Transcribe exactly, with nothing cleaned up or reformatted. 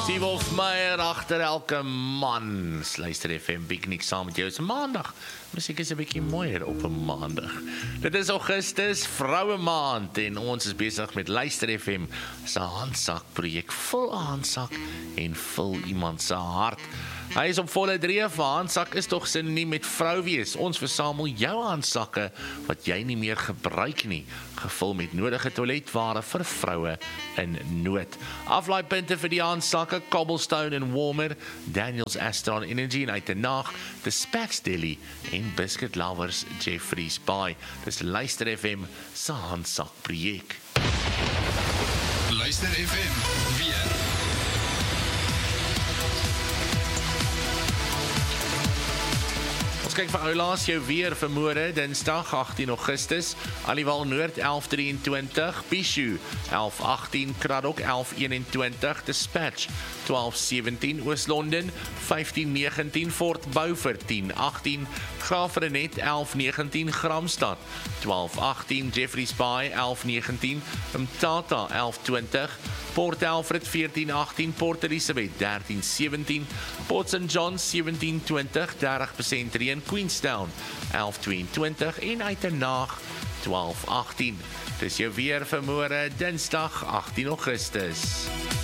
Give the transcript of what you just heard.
Siewolf Meyer agter elke man. Luister F M Piknik saam met jou. Is maandag. Musiek is 'n bietjie mooier op 'n maandag. Dit is Augustus, Vroue Maand en ons is besig met Luister F M se handsak projek. Vul 'n handsak en vul iemand se hart. Hy is op volle dreef, vir handsak is tog sinoniem met vrou wees. Ons versamel jou handsakke wat jy nie meer gebruik nie, gevul met nodige toiletware vir vroue in nood. Aflaaipunte vir die handsakke, Cobblestone en Warmer, Daniels Astron Energy en uit de Naag, Dispatch Deli en Biscuit Lovers Jeffrey's Pie. Dis Luister F M se handsak projek. Luister F M, weer. Ons kyk vir oulaas jou weer vir môre, Dinsdag agttien Augustus, Aliwal Noord elf drieëntwintig, Bishu elf agttien, Kraddock elf eenentwintig, Dispatch twaalf sewentien, Oos-London vyftien negentien, Fort Beaufort tien agttien, Graaf-Reinet elf negentien, Gramstad twaalf agttien, Jeffrey's Bay elf negentien, Mthatha elf twintig, Port Alfred veertien agttien, Port Elizabeth dertien sewentien, Port Saint John sewentien twintig, dertig persent reën, Queenstown elf tweeëntwintig en uit de Naag twaalf agttien. Dis jou weer vir môre, Dinsdag agttien Augustus.